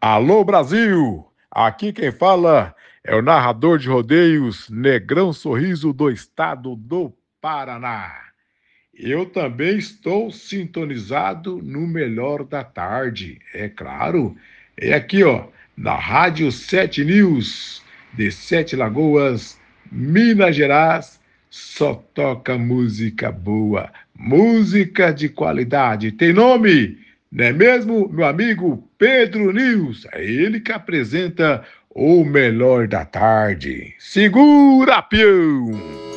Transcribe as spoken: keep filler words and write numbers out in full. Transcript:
Alô Brasil! Aqui quem fala é o narrador de rodeios Negrão Sorriso do estado do Paraná. Eu também estou sintonizado no melhor da tarde, é claro. É aqui, ó, na Rádio Sete News, de Sete Lagoas, Minas Gerais. Só toca música boa, música de qualidade. Tem nome, não é mesmo, meu amigo Pedro News? É ele que apresenta o melhor da tarde. Segura, peão!